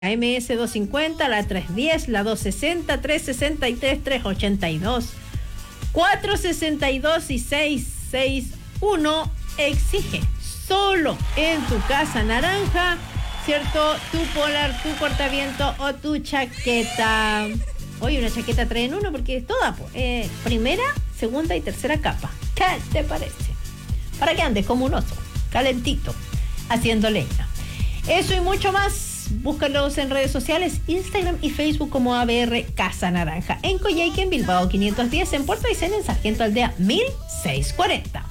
MS 250, la 310, la 260, 363, 382, 462 y 661. Exige solo en tu Casa Naranja, ¿cierto? Tu polar, tu cortaviento o tu chaqueta. Hoy una chaqueta 3 en 1 porque es toda primera, segunda y tercera capa. ¿Qué te parece? Para que andes como un oso, calentito, haciendo leña. Eso y mucho más. Búscalos en redes sociales, Instagram y Facebook como ABR Casa Naranja. En Coyhaique, en Bilbao 510, en Puerto Aysén, en Sargento Aldea 1640.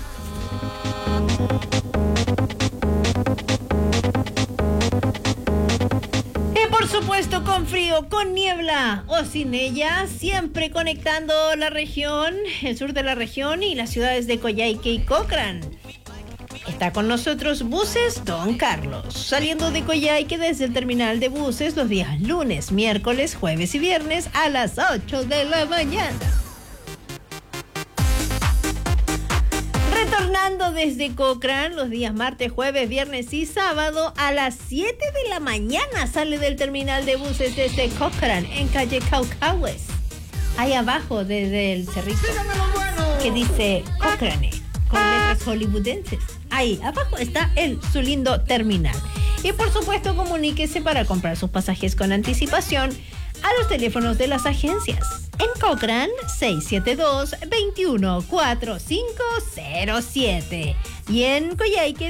Y por supuesto con frío, con niebla o sin ella, siempre conectando la región, el sur de la región y las ciudades de Coyhaique y Cochrane. Está con nosotros Buses Don Carlos, saliendo de Coyhaique desde el terminal de buses los días lunes, miércoles, jueves y viernes a las 8 de la mañana. Retornando desde Cochrane los días martes, jueves, viernes y sábado a las 7 de la mañana sale del terminal de buses desde Cochrane en calle Caucahues. Ahí abajo desde el cerrito que dice Cochrane con letras hollywoodenses. Ahí abajo está su lindo terminal. Y por supuesto, comuníquese para comprar sus pasajes con anticipación a los teléfonos de las agencias. En Cochrane, 672-214507. Y en Coyhaique,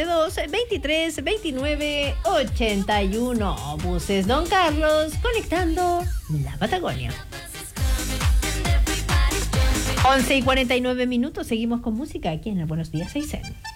672-232981. Buses Don Carlos, conectando la Patagonia. 11:49, seguimos con música aquí en el Buenos Días Aysén.